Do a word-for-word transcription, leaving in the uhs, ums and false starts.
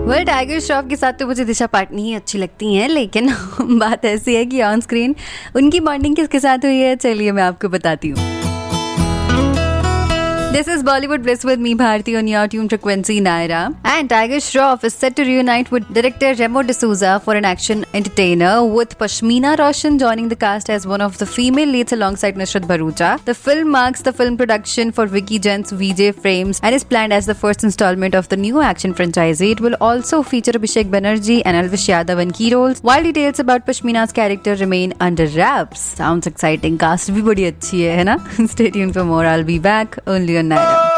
Well tiger Shroff के साथ तो मुझे दिशा पाटनी ही अच्छी लगती हैं, लेकिन बात ऐसी है कि ऑन स्क्रीन उनकी बॉन्डिंग किसके साथ हुई है, चलिए मैं आपको बताती हूँ। This is Bollywood Bliss with me, Bharti, on your tune frequency, Naira. And Tiger Shroff is set to reunite with director Remo D'Souza for an action entertainer, with Pashmina Roshan joining the cast as one of the female leads alongside Nusrat Bharucha. The film marks the film production for Vicky Jent's V J Frames and is planned as the first installment of the new action franchise. It will also feature Abhishek Banerjee and Elvish Yadav in key roles, while details about Pashmina's character remain under wraps. Sounds exciting. Cast भी बड़ी अच्छी है, है ना? Stay tuned for more. I'll be back only on Naira.